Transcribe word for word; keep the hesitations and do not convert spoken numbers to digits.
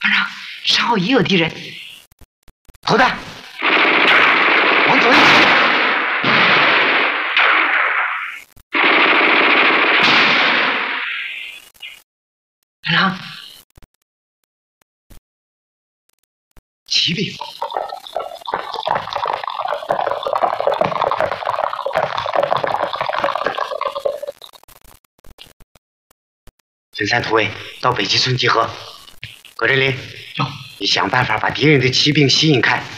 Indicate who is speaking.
Speaker 1: 团长，身后也有敌人。
Speaker 2: 投弹，往左一起。
Speaker 1: 团长，
Speaker 2: 骑兵。 分散突围，到北极村集合。葛振林，你想办法把敌人的骑兵吸引开，